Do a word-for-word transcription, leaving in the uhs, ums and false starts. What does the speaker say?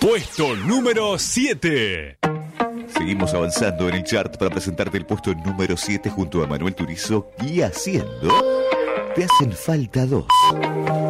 Puesto número siete. Seguimos avanzando en el chart para presentarte el puesto número siete junto a Manuel Turizo y haciendo Te hacen falta dos.